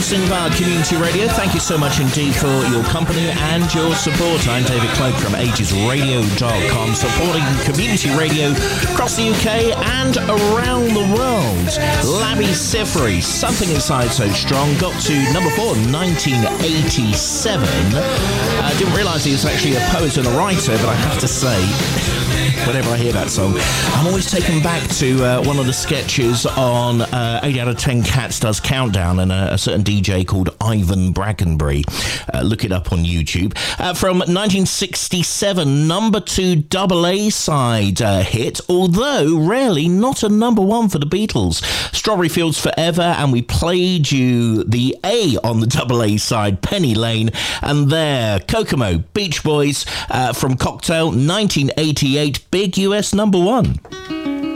listening via Community Radio. Thank you so much indeed for your company and your support. I'm David Cloak from agesradio.com, supporting community radio across the UK and around the world. Labi Siffre, Something Inside So Strong, got to number 4 in 1987. I didn't realise he was actually a poet and a writer, but I have to say, whenever I hear that song, I'm always taken back to one of the sketches on 8 out of 10 Cats Does Countdown, and a certain DJ called Ivan Brackenbury. Look it up on YouTube. From 1967, number 2 double A-side hit, although rarely not a number 1 for the Beatles. Strawberry Fields Forever, and we played you the A on the double A-side, Penny Lane, and there, Kokomo, Beach Boys from Cocktail, 1988, big US number 1.